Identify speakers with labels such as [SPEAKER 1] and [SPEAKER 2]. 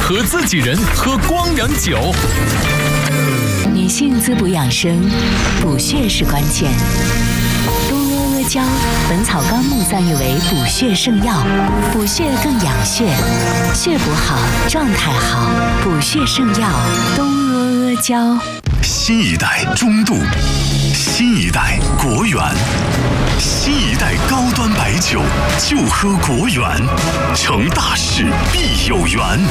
[SPEAKER 1] 和自己人喝光阳酒。
[SPEAKER 2] 女性滋补养生，补血是关键。东阿阿胶，《本草纲目》赞誉为补血圣药，补血更养血，血补好，状态好，补血圣药东阿阿胶。
[SPEAKER 3] 新一代中度，新一代国源，新一代高端白酒就喝国源，成大事必有缘。